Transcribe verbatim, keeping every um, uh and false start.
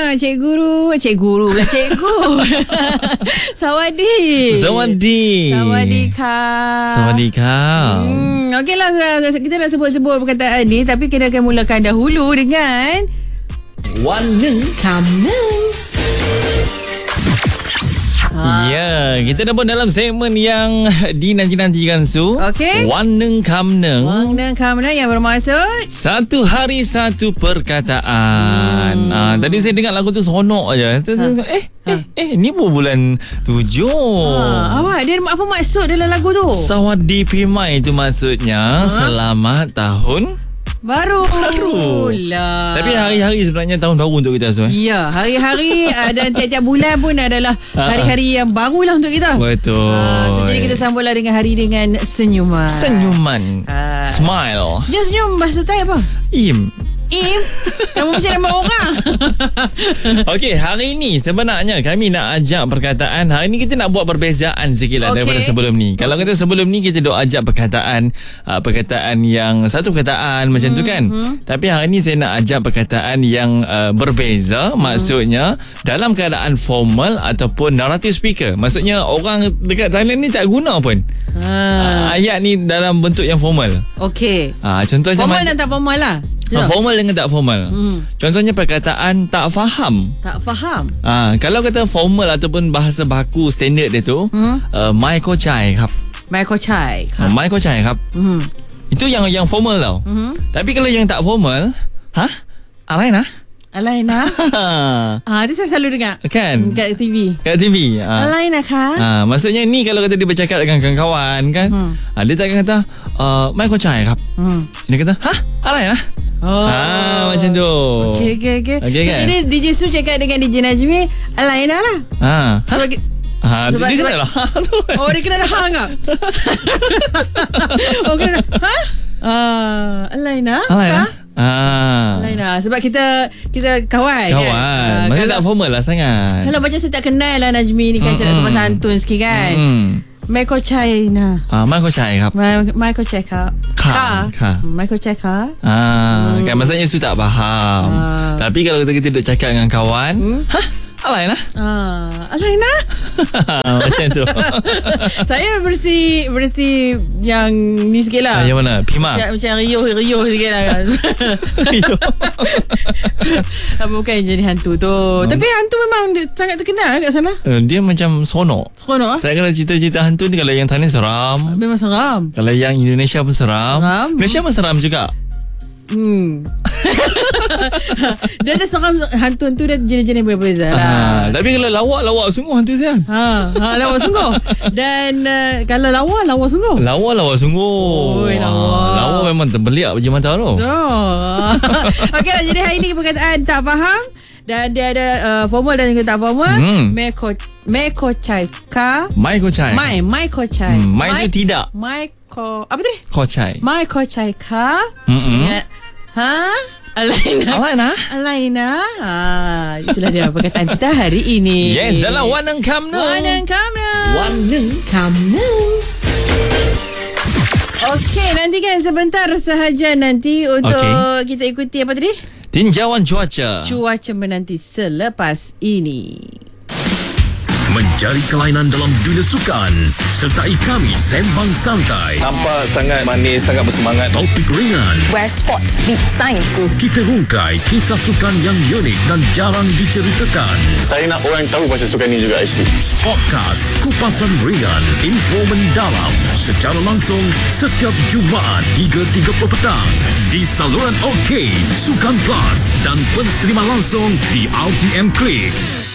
Cik Guru, Cik Guru lah Cikgu. Sawadee. Sawadee. Sawadika. Sawadika. Hmm, okeylah, kita nak sebut-sebut perkataan ni, tapi kita akan mulakan dahulu dengan Wan Neng Kam Neng. Ha. Ya, kita dah pun dalam segmen yang dinanti-nantikan Su. Okey. Wan Neng Kam Neng. Wan Neng Kam Neng yang bermaksud satu hari satu perkataan. Hmm. Ha, tadi saya dengar lagu tu seronok aja. Ha. Eh, ha. eh, eh, ni pun bulan tujuh. Ha, awak dia apa maksud dalam lagu tu? Sawadee Pimai itu maksudnya ha? Selamat tahun Baru. Baru lah. Tapi hari-hari sebenarnya tahun baru untuk kita semua. Ya, hari-hari dan tiap-tiap bulan pun adalah hari-hari yang barulah untuk kita. Betul. Ha, so jadi kita sambutlah dengan hari dengan senyuman. Senyuman. Ha. Smile. Senyum-senyum bahasa Thai apa? Im. Im. Kamu macam nama orang. Okey, hari ini sebenarnya kami nak ajak perkataan. Hari ini kita nak buat perbezaan sikit lah okay. daripada sebelum ni. Kalau kita sebelum ni kita dok ajak perkataan uh, perkataan yang satu perkataan macam hmm, tu kan. Hmm. Tapi hari ini saya nak ajak perkataan yang uh, berbeza. Hmm. Maksudnya dalam keadaan formal ataupun narrative speaker. Maksudnya orang dekat Thailand ni tak guna pun ha. uh, ayat ni dalam bentuk yang formal. Okey. Uh, contohnya formal dan tak formal lah. Ha, formal dengan tak formal. Hmm. Contohnya perkataan tak faham. Tak faham. Ah, ha, kalau kata formal ataupun bahasa baku standard dia tu, hmm? uh, mai ko chaiครับ. Mai ko chai. Ha, mai ko chaiครับ. Hmm. Itu yang yang formal tau. Hmm. Tapi kalau yang tak formal, ha? Alai nah? Alai nah? Ah, itu saya selalu dengar. Kan? Kat T V. Kat T V. Ha. Alai nah kah? Ha, maksudnya ni kalau kata dia bercakap dengan kawan-kawan kan, hmm. ha, dia tak akan kata uh, mai ko chai ครับ Hmm. Dia kata, "Ha? Alai nah?" Oh. Ah, macam tu. Okey, okey, okey. Okay, so, kan? jadi D J Su cakap dengan D J Najmi, Alaina lah. Ha. Sebab ha, sebab, dia kenal lah. Oh, dia kenal hang ah. Oh, kenal. Ha? Ah, Alaina. Alaina. Ah. Alaina. Sebab kita kita kawan. Kawan. Kan? Maksudnya tak formal lah sangat. Kalau macam saya tak kenal lah Najmi ni kan, cakap sopan santun sikit kan. Hmm. ไม่เข้าใจนะอ่าไม่เข้าใจครับไม่ไม่เข้าใจครับค่ะค่ะไม่เข้าใจครับอ่า hmm. kan maksudnya Su tak faham. Ah. Tapi kalau kita kita duk cakap dengan kawan, hmm? Hah? Alai nah? Ah, alai nah? Macam tu. Saya bersih bersih yang ni sikit lah. Ah, yang mana? Pima? Macam, macam riuh riuh sikit lah kan. Riuh. Bukan jadi hantu tu. Hmm. Tapi hantu memang sangat terkenal kat sana. Uh, dia macam seronok. Seronok ah? Saya kalau cerita-cerita hantu ni, kalau yang Thailand seram. Memang seram. Kalau yang Indonesia pun seram. Seram. Malaysia pun seram juga. Hmm. Dia ada seram hantu-hantu dia jenis-jenis berbeza lah. Ha, tapi kalau lawak-lawak sungguh hantu sian. Ha, ha lawak sungguh. Dan uh, kalau lawa lawa sungguh. Lawa-lawa sungguh. Oi, lawa. Lawa memang terbeliak baju mata tu. Oh. Okeylah, jadi hari ni perkataan tak faham dan dia ada uh, formal dan juga tak formal. Hmm. Meko meko chai ka. Mai ko chai. Mai mai ko chai. Hmm, mai tu tidak. Mai ko apa tadi? Ko chai. Mai ko chai ka. Hmm. Ya. Ha? Alaina. Alaina. Alaina. Ha, itulah dia perkataan kita hari ini. Yes, dalam Wan Neng Kam Neng. Wan Neng Kam Neng. Wan Neng Kam Neng. Okey, nantikan sebentar sahaja nanti untuk okay. kita ikuti apa tadi? Tinjauan cuaca. Cuaca menanti selepas ini. Mencari kelainan dalam dunia sukan. Sertai kami sembang santai. Nampak sangat manis, sangat bersemangat. Topik ringan. Where sports meet science. Kita rungkai kisah sukan yang unik dan jarang diceritakan. Saya nak orang tahu pasal sukan ni juga actually. Podcast Kupasan Ringan. Info mendalam. Secara langsung setiap Jumaat tiga tiga puluh petang. Di saluran OK, Sukan Plus dan pensterima langsung di R T M Klik.